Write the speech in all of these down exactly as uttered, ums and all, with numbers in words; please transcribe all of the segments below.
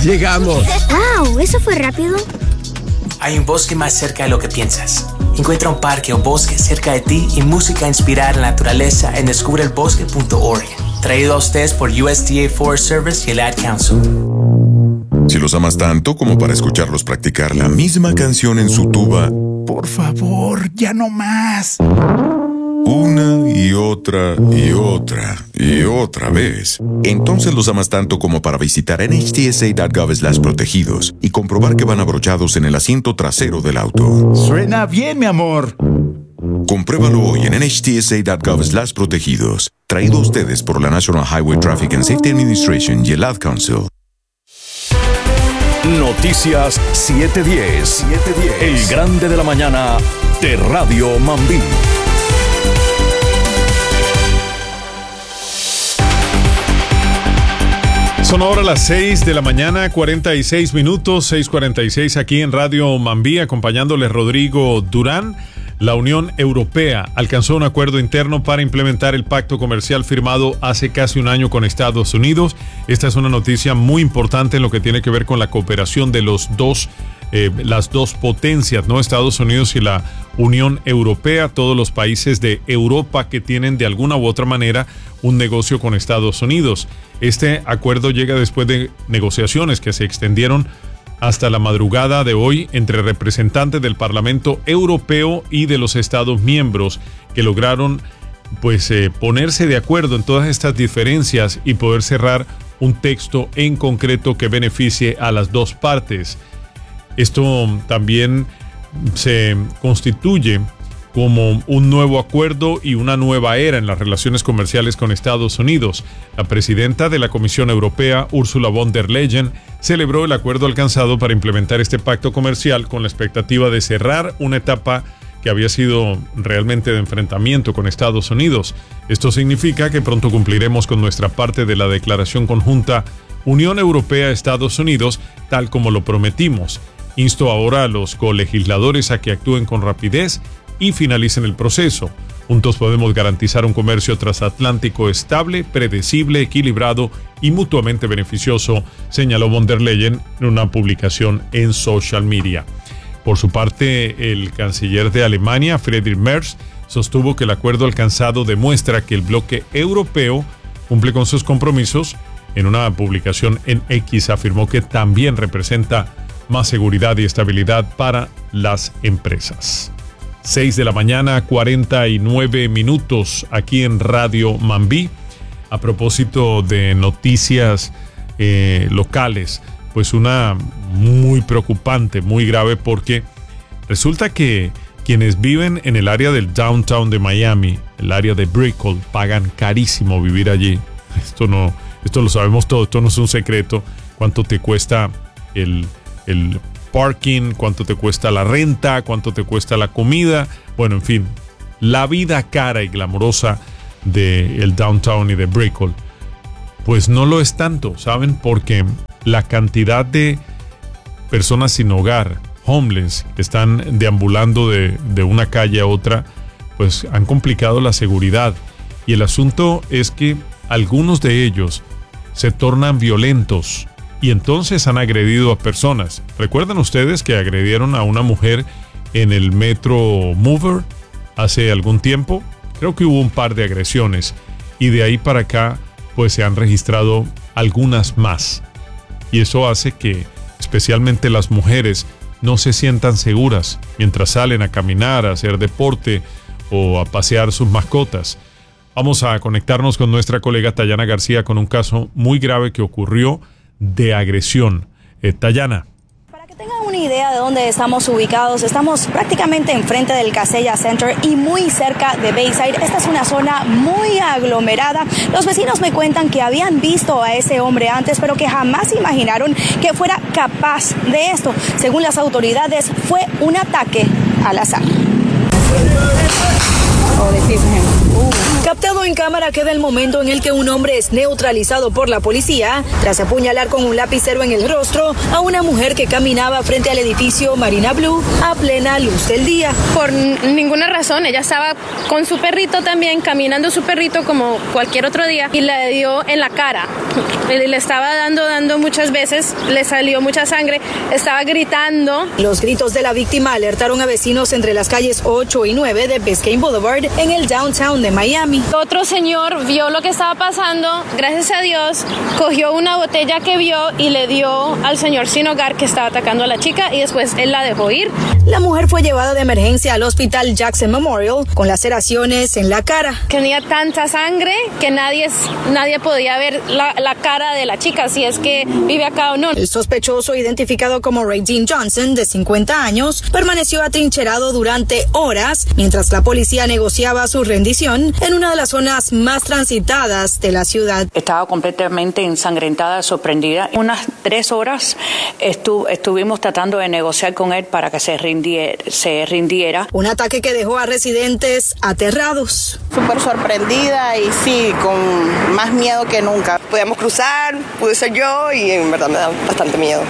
¡Llegamos! ¡Wow! ¿Eso fue rápido? Hay un bosque más cerca de lo que piensas. Encuentra un parque o bosque cerca de ti y música inspirada en la naturaleza en descubre el bosque punto org. Traído a ustedes por U S D A Forest Service y el Ad Council. Si los amas tanto como para escucharlos practicar la misma canción en su tuba, por favor, ya no más. Una y otra y otra y otra vez. Entonces los amas tanto como para visitar N H T S A punto gov slash protegidos y comprobar que van abrochados en el asiento trasero del auto. Suena bien, mi amor. Compruébalo hoy en N H T S A punto gov slash protegidos. Traído a ustedes por la National Highway Traffic and Safety Administration y el Ad Council. Noticias siete diez. El grande de la mañana de Radio Mambí. Son ahora las seis de la mañana, cuarenta y seis minutos, seis cuarenta y seis aquí en Radio Mambí, acompañándole Rodrigo Durán. La Unión Europea alcanzó un acuerdo interno para implementar el pacto comercial firmado hace casi un año con Estados Unidos. Esta es una noticia muy importante en lo que tiene que ver con la cooperación de los dos, eh, las dos potencias, ¿no? Estados Unidos y la Unión Europea, todos los países de Europa que tienen de alguna u otra manera un negocio con Estados Unidos. Este acuerdo llega después de negociaciones que se extendieron hasta la madrugada de hoy entre representantes del Parlamento Europeo y de los Estados miembros que lograron pues eh, ponerse de acuerdo en todas estas diferencias y poder cerrar un texto en concreto que beneficie a las dos partes. Esto también se constituye como un nuevo acuerdo y una nueva era en las relaciones comerciales con Estados Unidos. La presidenta de la Comisión Europea, Ursula von der Leyen, celebró el acuerdo alcanzado para implementar este pacto comercial con la expectativa de cerrar una etapa que había sido realmente de enfrentamiento con Estados Unidos. Esto significa que pronto cumpliremos con nuestra parte de la declaración conjunta Unión Europea-Estados Unidos, tal como lo prometimos. Insto ahora a los colegisladores a que actúen con rapidez y finalicen el proceso. Juntos podemos garantizar un comercio transatlántico estable, predecible, equilibrado y mutuamente beneficioso, señaló von der Leyen en una publicación en social media. Por su parte, el canciller de Alemania, Friedrich Merz, sostuvo que el acuerdo alcanzado demuestra que el bloque europeo cumple con sus compromisos. En una publicación en X afirmó que también representa más seguridad y estabilidad para las empresas. seis de la mañana, cuarenta y nueve minutos aquí en Radio Mambí. A propósito de noticias eh, locales, pues una muy preocupante, muy grave, porque resulta que quienes viven en el área del downtown de Miami, el área de Brickell, pagan carísimo vivir allí. Esto no, esto lo sabemos todos, esto no es un secreto. ¿Cuánto te cuesta el, el parking? ¿Cuánto te cuesta la renta? ¿Cuánto te cuesta la comida? Bueno, en fin, la vida cara y glamurosa del downtown y de Brickell, pues no lo es tanto, ¿saben? Porque la cantidad de personas sin hogar, homeless, que están deambulando de, de una calle a otra, pues han complicado la seguridad. Y el asunto es que algunos de ellos se tornan violentos y entonces han agredido a personas. ¿Recuerdan ustedes que agredieron a una mujer en el Metro Mover hace algún tiempo? Creo que hubo un par de agresiones y de ahí para acá pues se han registrado algunas más. Y eso hace que especialmente las mujeres no se sientan seguras mientras salen a caminar, a hacer deporte o a pasear sus mascotas. Vamos a conectarnos con nuestra colega Tayana García con un caso muy grave que ocurrió de agresión. Eh, Tayana. Para que tengan una idea de dónde estamos ubicados, estamos prácticamente enfrente del Casella Center y muy cerca de Bayside. Esta es una zona muy aglomerada. Los vecinos me cuentan que habían visto a ese hombre antes, pero que jamás imaginaron que fuera capaz de esto. Según las autoridades, fue un ataque al azar. Captado en cámara queda el momento en el que un hombre es neutralizado por la policía tras apuñalar con un lapicero en el rostro a una mujer que caminaba frente al edificio Marina Blue a plena luz del día. Por ninguna razón, ella estaba con su perrito también, caminando su perrito como cualquier otro día, y le dio en la cara. Le estaba dando, dando muchas veces, le salió mucha sangre, estaba gritando. Los gritos de la víctima alertaron a vecinos entre las calles ocho y nueve de Biscayne Boulevard en el downtown de Miami. Otro señor vio lo que estaba pasando, gracias a Dios, cogió una botella que vio y le dio al señor sin hogar que estaba atacando a la chica, y después él la dejó ir. La mujer fue llevada de emergencia al hospital Jackson Memorial con laceraciones en la cara. Tenía tanta sangre que nadie, nadie podía ver la, la cara de la chica, si es que vive acá o no. El sospechoso, identificado como Ray Dean Johnson, de cincuenta años, permaneció atrincherado durante horas mientras la policía negociaba su rendición en una de las zonas más transitadas de la ciudad. Estaba completamente ensangrentada, sorprendida. Unas tres horas estu- estuvimos tratando de negociar con él para que se rindiera, se rindiera. Un ataque que dejó a residentes aterrados. Súper sorprendida y sí, con más miedo que nunca. Podíamos cruzar, pude ser yo y en verdad me da bastante miedo.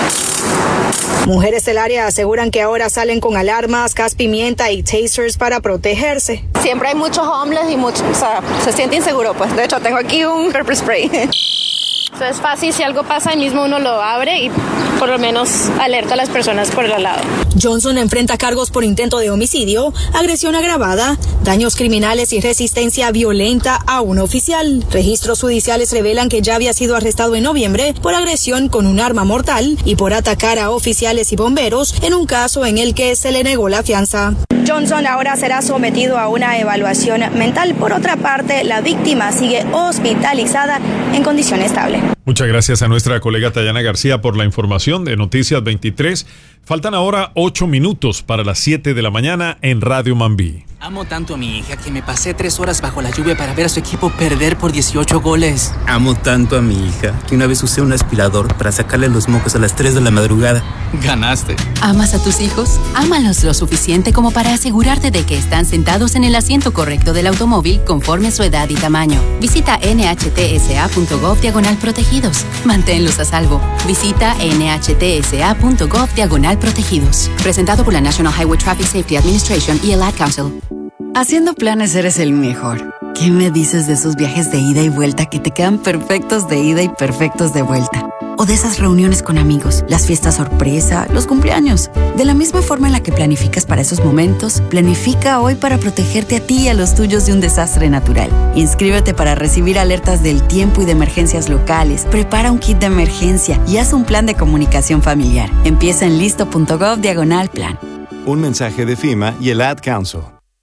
Mujeres del área aseguran que ahora salen con alarmas, gas pimienta y tasers para protegerse. Siempre hay muchos homeless y mucho, o sea, se siente inseguro, pues. De hecho, tengo aquí un pepper spray. Eso es fácil, si algo pasa, ahí mismo uno lo abre y por lo menos alerta a las personas por el lado. Johnson enfrenta cargos por intento de homicidio, agresión agravada, daños criminales y resistencia violenta a un oficial. Registros judiciales revelan que ya había sido arrestado en noviembre por agresión con un arma mortal y por atacar a oficiales y bomberos en un caso en el que se le negó la fianza. Johnson ahora será sometido a una evaluación mental. Por otra parte, la víctima sigue hospitalizada en condición estable. Muchas gracias a nuestra colega Tayana García por la información de Noticias veintitrés. Faltan ahora ocho minutos para las siete de la mañana en Radio Mambí. Amo tanto a mi hija que me pasé tres horas bajo la lluvia para ver a su equipo perder por dieciocho goles. Amo tanto a mi hija que una vez usé un aspirador para sacarle los mocos a las tres de la madrugada. Ganaste. ¿Amas a tus hijos? Ámalos lo suficiente como para asegurarte de que están sentados en el asiento correcto del automóvil conforme a su edad y tamaño. Visita nhtsa.gov diagonal protegidos. Manténlos a salvo. Visita nhtsa.gov diagonal protegidos. Presentado por la National Highway Traffic Safety Administration y el Ad Council. Haciendo planes eres el mejor. ¿Qué me dices de esos viajes de ida y vuelta que te quedan perfectos de ida y perfectos de vuelta? O de esas reuniones con amigos, las fiestas sorpresa, los cumpleaños. De la misma forma en la que planificas para esos momentos, planifica hoy para protegerte a ti y a los tuyos de un desastre natural. Inscríbete para recibir alertas del tiempo y de emergencias locales. Prepara un kit de emergencia y haz un plan de comunicación familiar. Empieza en listo.gov diagonal plan. Un mensaje de FEMA y el Ad Council.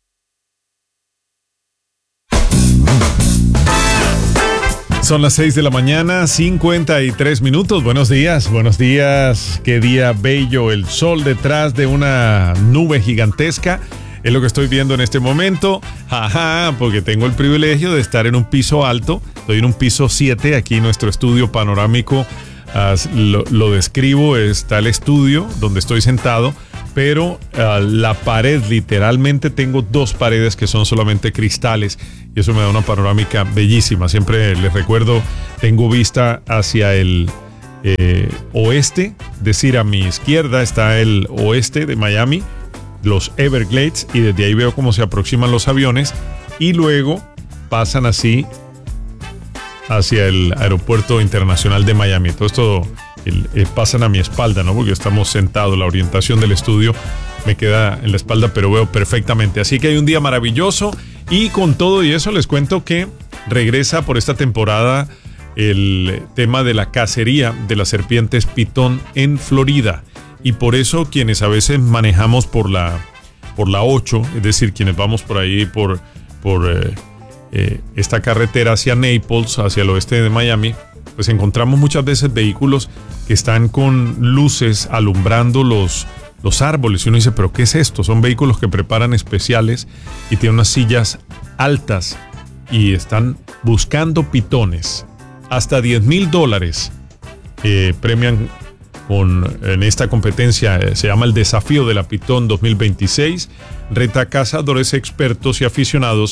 Son las seis de la mañana, cincuenta y tres minutos. Buenos días, buenos días. Qué día bello, el sol detrás de una nube gigantesca. Es lo que estoy viendo en este momento. Ajá, porque tengo el privilegio de estar en un piso alto. Estoy en un piso siete, aquí nuestro estudio panorámico. Uh, lo, lo describo, está el estudio donde estoy sentado, pero uh, la pared, literalmente tengo dos paredes que son solamente cristales y eso me da una panorámica bellísima. Siempre les recuerdo, tengo vista hacia el eh, oeste, es decir, a mi izquierda está el oeste de Miami, los Everglades, y desde ahí veo cómo se aproximan los aviones y luego pasan así hacia el aeropuerto internacional de Miami. Todo esto el, eh, pasan a mi espalda, ¿no? Porque estamos sentados, la orientación del estudio me queda en la espalda, pero veo perfectamente. Así que hay un día maravilloso y con todo y eso les cuento que regresa por esta temporada el tema de la cacería de las serpientes pitón en Florida. Y por eso quienes a veces manejamos por la, por la ocho, es decir, quienes vamos por ahí por... por eh, Eh, esta carretera hacia Naples, hacia el oeste de Miami, pues encontramos muchas veces vehículos que están con luces alumbrando los, los árboles y uno dice, pero ¿qué es esto? Son vehículos que preparan especiales y tienen unas sillas altas y están buscando pitones. Hasta diez mil dólares eh, premian con, en esta competencia, eh, se llama el Desafío de la Pitón dos mil veintiséis, reta cazadores expertos y aficionados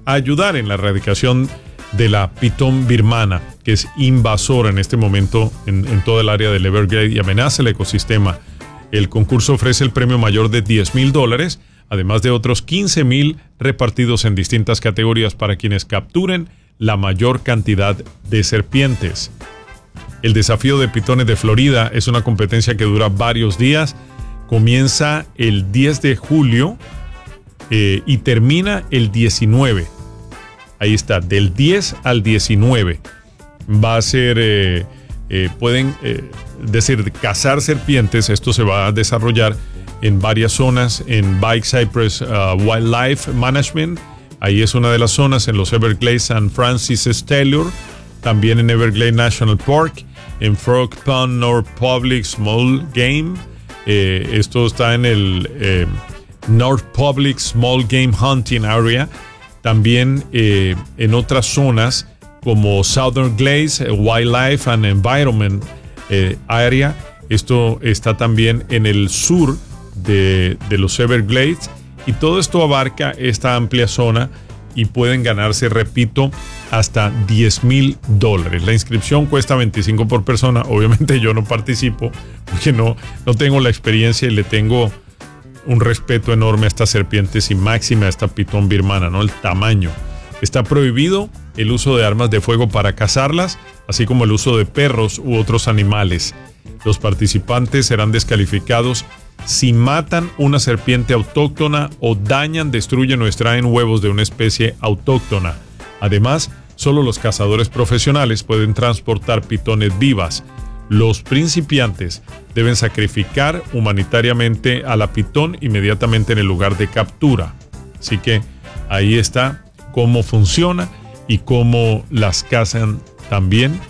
a ayudar en la erradicación de la pitón birmana, que es invasora en este momento en, en todo el área del Everglades y amenaza el ecosistema. El concurso ofrece el premio mayor de diez mil dólares, además de otros quince mil repartidos en distintas categorías para quienes capturen la mayor cantidad de serpientes. El desafío de pitones de Florida es una competencia que dura varios días. Comienza el diez de julio eh, y termina el diecinueve. Ahí está, del diez al diecinueve. Va a ser, eh, eh, pueden eh, decir, cazar serpientes. Esto se va a desarrollar en varias zonas, en Bike Cypress uh, Wildlife Management. Ahí es una de las zonas, en los Everglades San Francis Taylor, también en Everglades National Park, en Frog Pond North Public Small Game. Eh, esto está en el eh, North Public Small Game Hunting Area. También eh, en otras zonas como Southern Glades eh, Wildlife and Environment eh, Area. Esto está también en el sur de, de los Everglades. Y todo esto abarca esta amplia zona y pueden ganarse, repito, hasta diez mil dólares. La inscripción cuesta veinticinco por persona. Obviamente yo no participo porque no, no tengo la experiencia y le tengo un respeto enorme a estas serpientes y máxima a esta pitón birmana, ¿no? El tamaño. Está prohibido el uso de armas de fuego para cazarlas, así como el uso de perros u otros animales. Los participantes serán descalificados si matan una serpiente autóctona o dañan, destruyen o extraen huevos de una especie autóctona. Además, solo los cazadores profesionales pueden transportar pitones vivas. Los principiantes deben sacrificar humanitariamente a la pitón inmediatamente en el lugar de captura. Así que ahí está cómo funciona y cómo las cazan también.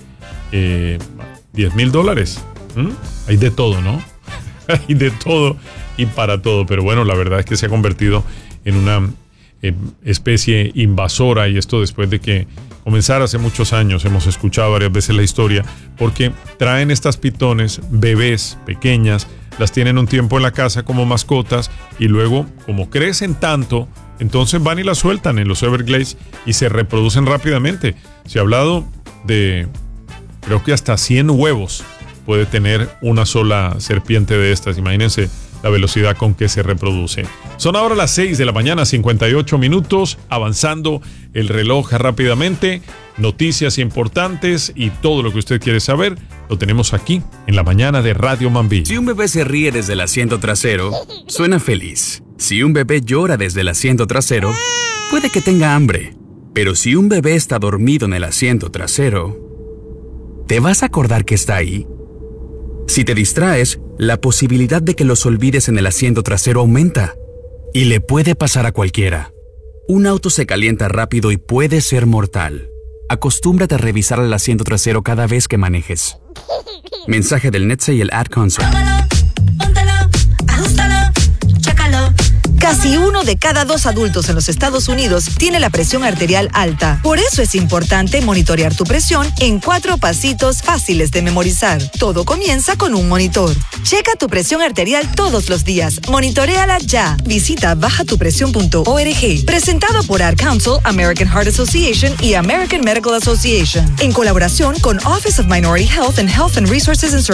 Eh, diez mil dólares. ¿Mm? Hay de todo, ¿no? Hay de todo y para todo. Pero bueno, la verdad es que se ha convertido en una eh, especie invasora, y esto después de que comenzara hace muchos años. Hemos escuchado varias veces la historia, porque traen estas pitones bebés pequeñas, las tienen un tiempo en la casa como mascotas y luego, como crecen tanto, entonces van y las sueltan en los Everglades y se reproducen rápidamente. Se ha hablado de, creo que hasta cien huevos puede tener una sola serpiente de estas. Imagínense la velocidad con que se reproduce. Son ahora las seis de la mañana, cincuenta y ocho minutos, avanzando el reloj rápidamente. Noticias importantes y todo lo que usted quiere saber lo tenemos aquí en la mañana de Radio Mambí. Si un bebé se ríe desde el asiento trasero, suena feliz. Si un bebé llora desde el asiento trasero, puede que tenga hambre. Pero si un bebé está dormido en el asiento trasero, ¿te vas a acordar que está ahí? Si te distraes, la posibilidad de que los olvides en el asiento trasero aumenta. Y le puede pasar a cualquiera. Un auto se calienta rápido y puede ser mortal. Acostúmbrate a revisar el asiento trasero cada vez que manejes. Mensaje del N H T S A y el Ad Council. Casi uno de cada dos adultos en los Estados Unidos tiene la presión arterial alta. Por eso es importante monitorear tu presión en cuatro pasitos fáciles de memorizar. Todo comienza con un monitor. Checa tu presión arterial todos los días. Monitoréala ya. Visita baja tu presión punto org. Presentado por Ad Council, American Heart Association y American Medical Association. En colaboración con Office of Minority Health and Health and Resources and Services.